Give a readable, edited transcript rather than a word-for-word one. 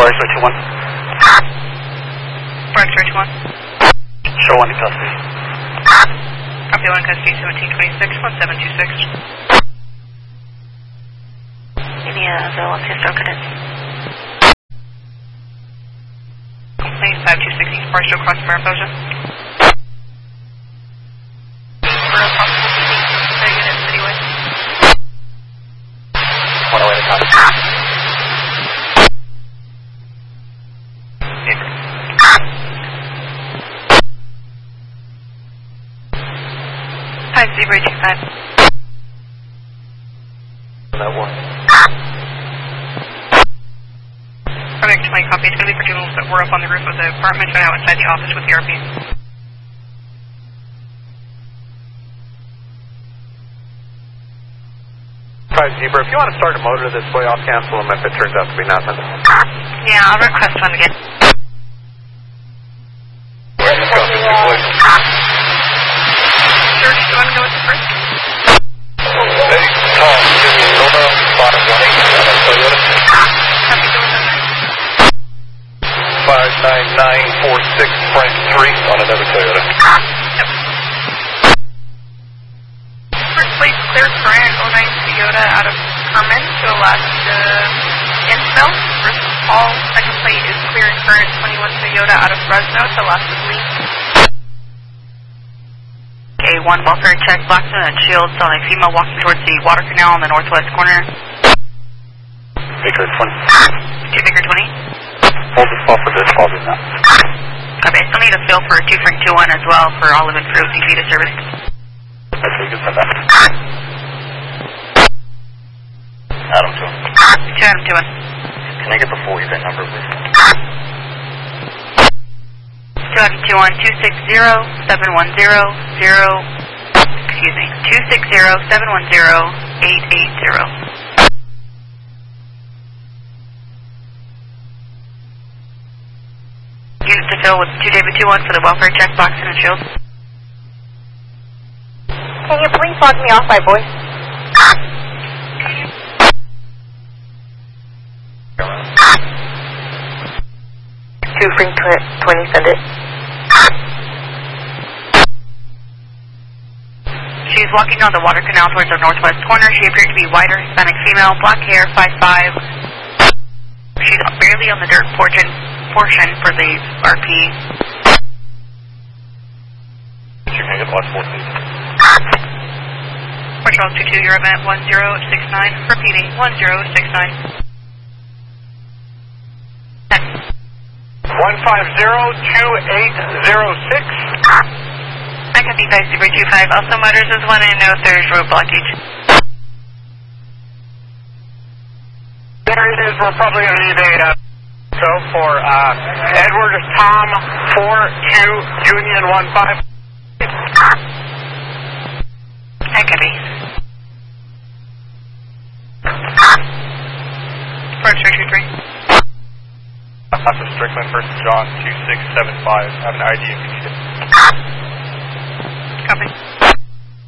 X-ray 2-1. For X-ray 2-1. Show 1 in custody. Copy 1 in custody, 1726, 1726. Any available pistol cadets? Complaint 5260, partial cross Mariposa. Hi, Zebra 25. That one. Project 20 copy. It's going to be for juveniles that were up on the roof of the apartment and now inside the office with the RP. Zebra, if you want to start a motor this way, I'll cancel them if it turns out to be nothing. Yeah, I'll request one again. Where's the copy, please? Sir, do you want to go with the first? Hey, Tom, give me Nova, bottom 1 on a Toyota. Copy, go with the 59946 Frank 3 on another Toyota. Yep. First place, clear current 09 Toyota out of Kerman to the last infill. First call, second plate is clear current 21 Toyota out of Fresno to last of Lee. Okay, 1 welfare check, Blackstone and Shields on a female walking towards the water canal in the northwest corner. Baker 20. 2 Baker 20. Hold the spot for this, I'll do that. Okay, I still need a fill for 2 Frank 2-1 as well for Olive and Fruit, DP to service. That's what you can send that. Adam 2. 2 Adam 2-1. Can I get the full event number, please? 2 Adam 2-1, 260-710-880. Unit to fill with 2 David 2-1 for the welfare check, Boxon and Shields. Can you please log me off, my boy? 2 Frank 20, send it. She's walking down the water canal towards the northwest corner. She appeared to be whiter, Hispanic female, black hair, 5'5". She's barely on the dirt portion for the RP. You can get watch 4, please. Port Charles 22, you're event 1069. Repeating, 1069. 1502806. I can be 5025. Also, Motors is 1 and no there's road blockage. There it is. We're probably going to need a so for Edward Tom 42 Union 15. I could be. Port 323. That's a Strickland versus John 2675. I have an ID if you need it.